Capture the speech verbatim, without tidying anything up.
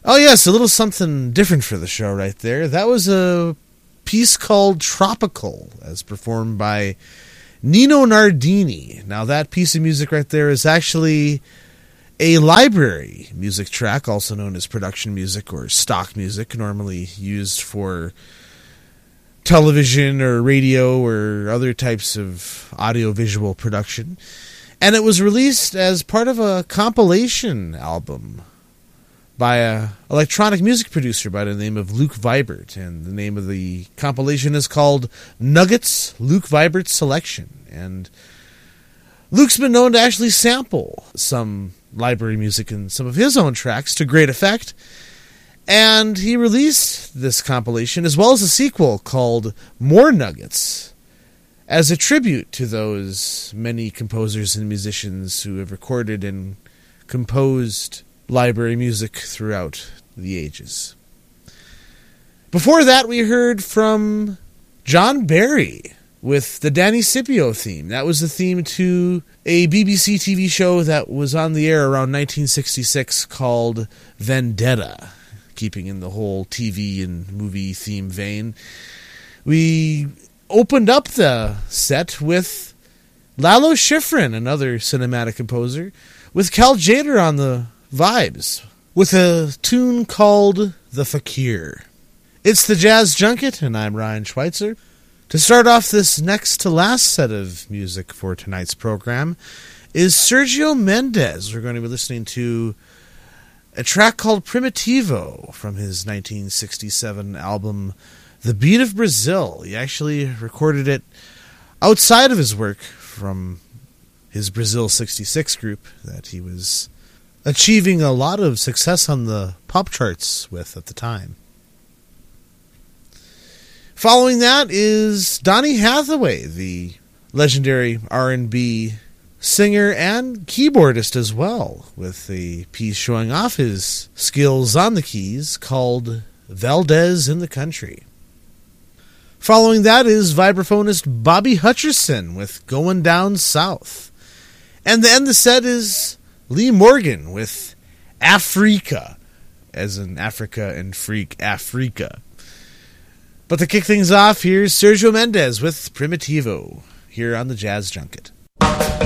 Oh yes, a little something different for the show right there. That was a piece called Tropical, as performed by Nino Nardini. Now that piece of music right there is actually a library music track, also known as production music or stock music, normally used for television or radio or other types of audio-visual production. And it was released as part of a compilation album by an electronic music producer by the name of Luke Vibert. And the name of the compilation is called Nuggets Luke Vibert Selection. And Luke's been known to actually sample some library music in some of his own tracks to great effect. And he released this compilation, as well as a sequel called More Nuggets, as a tribute to those many composers and musicians who have recorded and composed library music throughout the ages. Before that, we heard from John Barry with the Danny Scipio theme. That was the theme to a B B C T V show that was on the air around nineteen sixty-six called Vendetta, keeping in the whole T V and movie theme vein. We opened up the set with Lalo Schifrin, another cinematic composer, with Cal Tjader on the vibes, with a tune called The Fakir. It's the Jazz Junket, and I'm Ryan Schweitzer. To start off this next to last set of music for tonight's program is Sergio Mendes. We're going to be listening to a track called Primitivo from his nineteen sixty-seven album The Beat of Brazil. He actually recorded it outside of his work from his Brazil sixty-six group that he was achieving a lot of success on the pop charts with at the time. Following that is Donny Hathaway, the legendary R and B singer and keyboardist as well, with a piece showing off his skills on the keys called Valdez in the Country. Following that is vibraphonist Bobby Hutcherson with Going Down South. And the end of the set is Lee Morgan with Africa, as in Africa and freak, Africa. But to kick things off, here's Sergio Mendes with Primitivo, here on the Jazz Junket.